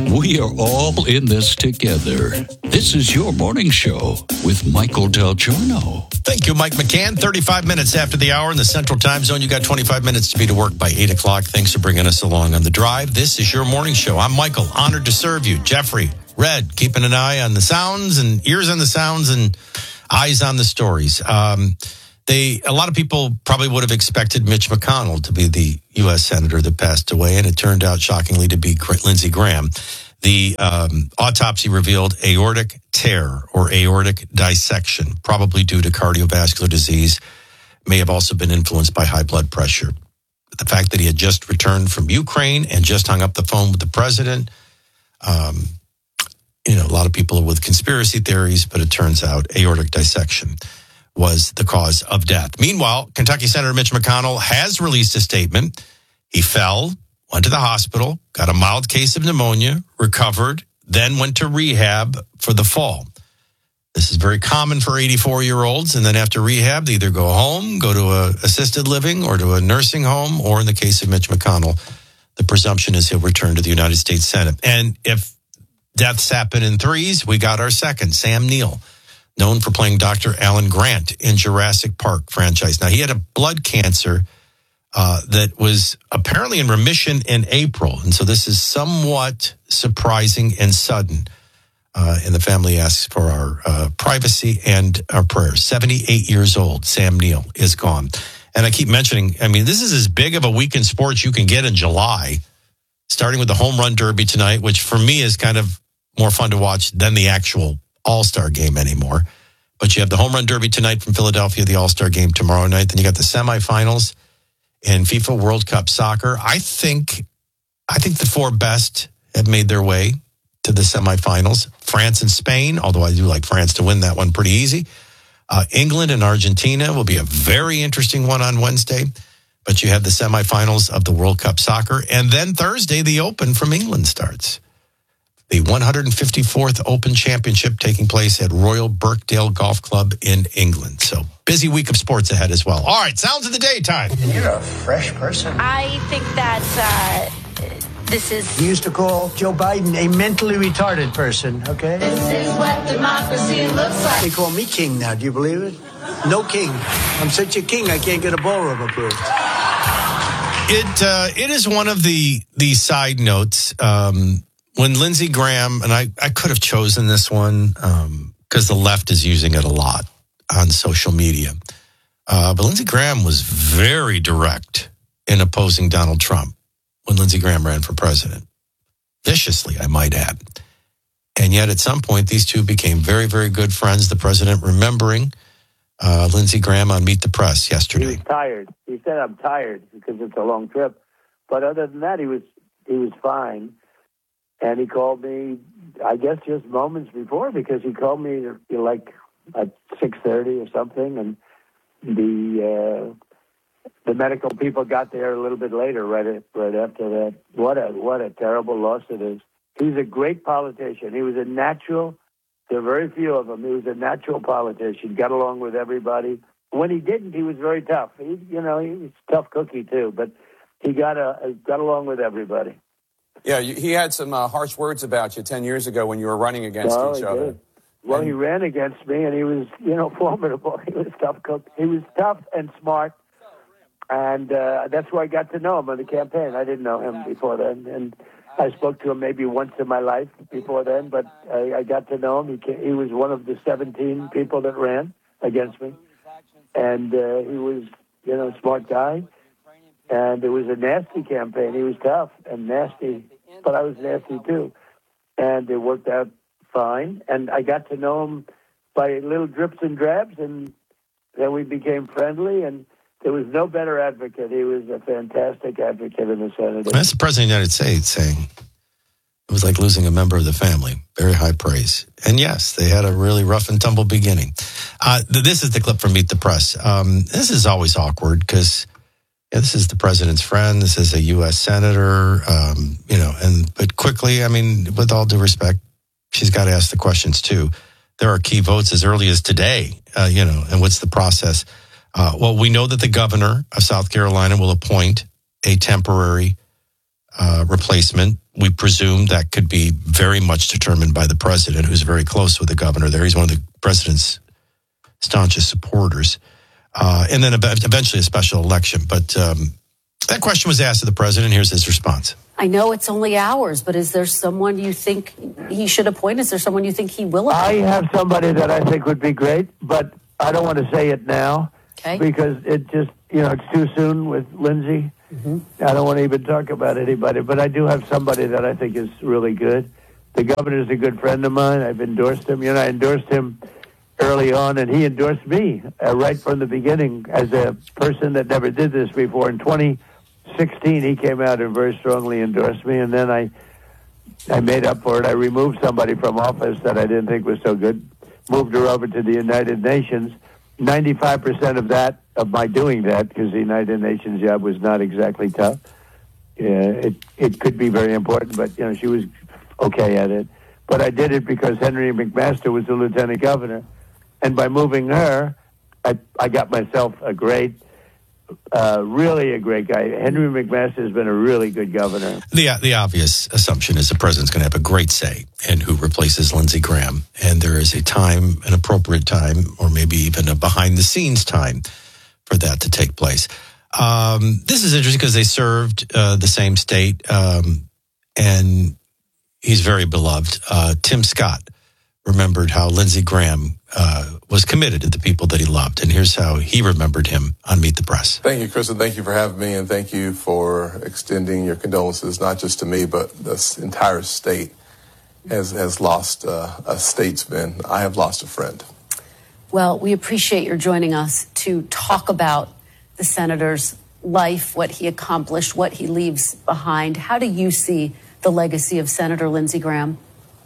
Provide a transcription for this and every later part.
We are all in this together. This is your morning show with Michael Del Giorno. Thank you, Mike McCann. 35 minutes after the hour in the Central Time Zone. You got 25 minutes to be to work by 8 o'clock. Thanks for bringing us along on the drive. This is your morning show. I'm Michael, honored to serve you. Jeffrey, Red, keeping an eye on the sounds and ears on the sounds and eyes on the stories. A lot of people probably would have expected Mitch McConnell to be the U.S. Senator that passed away, and it turned out shockingly to be Lindsey Graham. The autopsy revealed aortic tear or aortic dissection, probably due to cardiovascular disease, may have also been influenced by high blood pressure. The fact that he had just returned from Ukraine and just hung up the phone with the president, a lot of people with conspiracy theories, but it turns out aortic dissection was the cause of death. Meanwhile, Kentucky Senator Mitch McConnell has released a statement. He fell, went to the hospital, got a mild case of pneumonia, recovered, then went to rehab for the fall. This is very common for 84-year-olds, and then after rehab, they either go home, go to a assisted living, or to a nursing home, or in the case of Mitch McConnell, the presumption is he'll return to the United States Senate. And if deaths happen in threes, we got our second, Sam Neill, known for playing Dr. Alan Grant in Jurassic Park franchise. Now, he had a blood cancer that was apparently in remission in April. And so this is somewhat surprising and sudden. And the family asks for our privacy and our prayers. 78 years old, Sam Neill is gone. And I keep mentioning, this is as big of a week in sports you can get in July, starting with the home run derby tonight, which for me is kind of more fun to watch than the actual All-Star game anymore. But you have the home run derby tonight from Philadelphia, the All-Star game tomorrow night. Then you got the semifinals in FIFA World Cup soccer. I think the four best have made their way to the semifinals. France and Spain, although I do like France to win that one pretty easy. England and Argentina will be a very interesting one on Wednesday. But you have the semifinals of the World Cup soccer. And then Thursday, the Open from England starts. The 154th Open Championship taking place at Royal Birkdale Golf Club in England. So busy week of sports ahead as well. All right, sounds of the day time. You're a fresh person. I think that this is... You used to call Joe Biden a mentally retarded person, okay? This is what democracy looks like. They call me king now, do you believe it? No king. I'm such a king, I can't get a ballroom approved. It is one of the side notes... when Lindsey Graham, and I could have chosen this one because the left is using it a lot on social media. But Lindsey Graham was very direct in opposing Donald Trump when Lindsey Graham ran for president. Viciously, I might add. And yet at some point, these two became very, very good friends. The president remembering Lindsey Graham on Meet the Press yesterday. He was tired. He said, I'm tired because it's a long trip. But other than that, he was fine. And he called me, I guess, just moments before, because he called me like at 6:30 or something, and the medical people got there a little bit later, right after that. What a terrible loss it is. He's a great politician. He was a natural. There are very few of them. He was a natural politician. Got along with everybody. When he didn't, he was very tough. He was a tough cookie too, but he got along with everybody. Yeah, he had some harsh words about you 10 years ago when you were running against each other. Did. Well, he ran against me, and he was, formidable. He was tough cook. He was tough and smart, and that's where I got to know him on the campaign. I didn't know him before then, and I spoke to him maybe once in my life before then, but I got to know him. He was one of the 17 people that ran against me, and he was, a smart guy. And it was a nasty campaign. He was tough and nasty, but I was nasty too. And it worked out fine. And I got to know him by little drips and drabs, and then we became friendly. And there was no better advocate. He was a fantastic advocate in the Senate. That's the President of the United States saying it was like losing a member of the family. Very high praise. And yes, they had a really rough and tumble beginning. This is the clip from Meet the Press. This is always awkward because... Yeah, this is the president's friend. This is a U.S. senator, but quickly, with all due respect, she's got to ask the questions too. There are key votes as early as today, and what's the process? Well, we know that the governor of South Carolina will appoint a temporary replacement. We presume that could be very much determined by the president, who's very close with the governor there. He's one of the president's staunchest supporters. And then eventually a special election. But that question was asked of the president. Here's his response. I know it's only hours, but is there someone you think he should appoint? Is there someone you think he will appoint? I have somebody that I think would be great, but I don't want to say it now because it just, it's too soon with Lindsey. Mm-hmm. I don't want to even talk about anybody, but I do have somebody that I think is really good. The governor's a good friend of mine. I've endorsed him. I endorsed him early on, and he endorsed me right from the beginning as a person that never did this before. In 2016, he came out and very strongly endorsed me, and then I made up for it. I removed somebody from office that I didn't think was so good, moved her over to the United Nations. 95% of my doing that, because the United Nations job was not exactly tough. It could be very important, but she was okay at it. But I did it because Henry McMaster was the lieutenant governor, and by moving her, I got myself a great, really a great guy. Henry McMaster has been a really good governor. The obvious assumption is the president's going to have a great say in who replaces Lindsey Graham, and there is an appropriate time, or maybe even a behind-the-scenes time for that to take place. This is interesting because they served the same state, and he's very beloved. Tim Scott remembered how Lindsey Graham was committed to the people that he loved. And here's how he remembered him on Meet the Press. Thank you, Chris, and thank you for having me, and thank you for extending your condolences, not just to me, but this entire state has lost a statesman. I have lost a friend. Well, we appreciate your joining us to talk about the senator's life, what he accomplished, what he leaves behind. How do you see the legacy of Senator Lindsey Graham?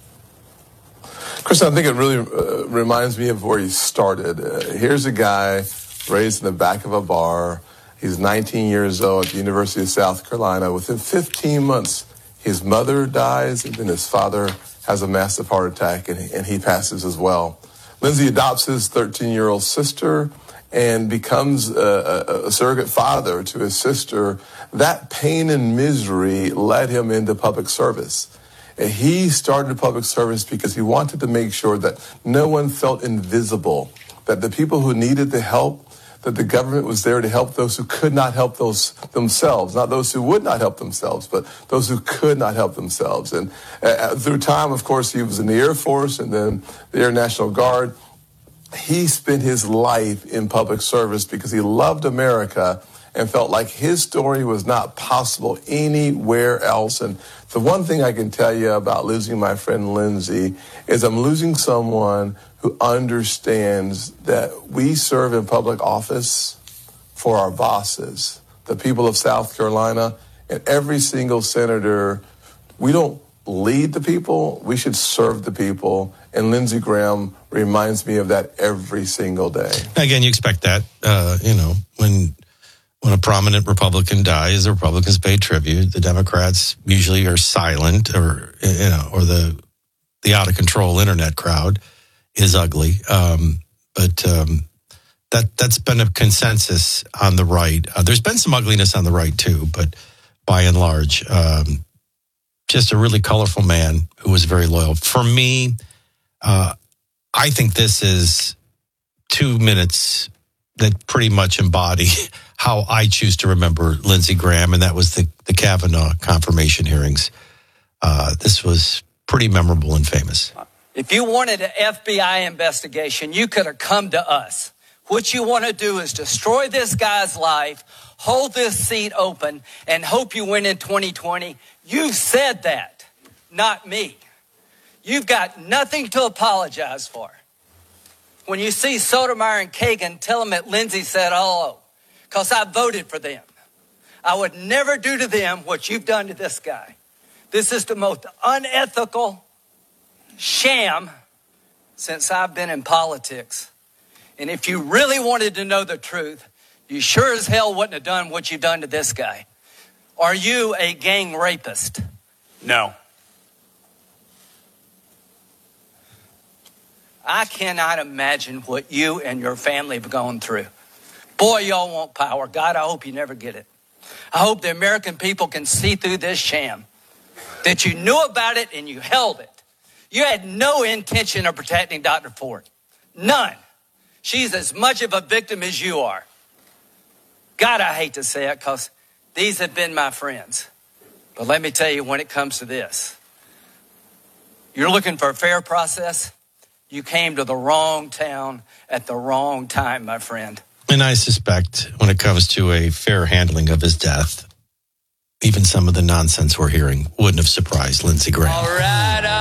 Chris, I think it really reminds me of where he started. Here's a guy raised in the back of a bar. He's 19 years old at the University of South Carolina. Within 15 months, his mother dies, and then his father has a massive heart attack, and he passes as well. Lindsey adopts his 13-year-old sister and becomes a surrogate father to his sister. That pain and misery led him into public service. And he started public service because he wanted to make sure that no one felt invisible, that the people who needed the help, that the government was there to help those who could not help themselves, not those who would not help themselves, but those who could not help themselves. And through time, of course, he was in the Air Force and then the Air National Guard. He spent his life in public service because he loved America and felt like his story was not possible anywhere else. And the one thing I can tell you about losing my friend Lindsey is I'm losing someone who understands that we serve in public office for our bosses, the people of South Carolina, and every single senator. We don't lead the people, we should serve the people. And Lindsey Graham reminds me of that every single day. Again, you expect that, when a prominent Republican dies, the Republicans pay tribute. The Democrats usually are silent, or the out of control internet crowd is ugly. That's been a consensus on the right. There's been some ugliness on the right too, but by and large, just a really colorful man who was very loyal. For me, I think this is 2 minutes that pretty much embody how I choose to remember Lindsey Graham, and that was the Kavanaugh confirmation hearings. This was pretty memorable and famous. If you wanted an FBI investigation, you could have come to us. What you want to do is destroy this guy's life, hold this seat open, and hope you win in 2020. You said that, not me. You've got nothing to apologize for. When you see Sotomayor and Kagan, tell them that Lindsey said hello, because I voted for them. I would never do to them what you've done to this guy. This is the most unethical sham since I've been in politics. And if you really wanted to know the truth, you sure as hell wouldn't have done what you've done to this guy. Are you a gang rapist? No. I cannot imagine what you and your family have gone through. Boy, y'all want power. God, I hope you never get it. I hope the American people can see through this sham, that you knew about it and you held it. You had no intention of protecting Dr. Ford. None. She's as much of a victim as you are. God, I hate to say it because these have been my friends. But let me tell you, when it comes to this, you're looking for a fair process. You came to the wrong town at the wrong time, my friend. And I suspect when it comes to a fair handling of his death, even some of the nonsense we're hearing wouldn't have surprised Lindsey Graham. All right.